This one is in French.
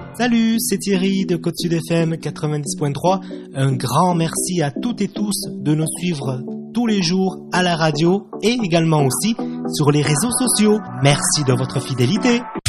Salut, c'est Thierry de Côte Sud FM 90.3. Un grand merci à toutes et tous de nous suivre tous les jours à la radio et également aussi sur les réseaux sociaux. Merci de votre fidélité.